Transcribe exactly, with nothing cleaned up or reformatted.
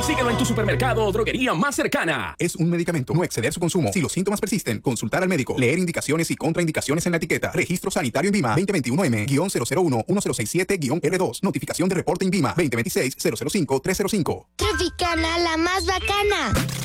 Síguelo en tu supermercado o droguería más cercana. Es un medicamento. No exceder su consumo. Si los síntomas persisten, consultar al médico. Leer indicaciones y contraindicaciones en la etiqueta. Registro sanitario INVIMA veinte veintiuno M cero cero uno uno cero seis siete R dos. Notificación de reporte INVIMA veinte veintiséis cero cero cinco tres cero cinco. Tropicana, la más bacana.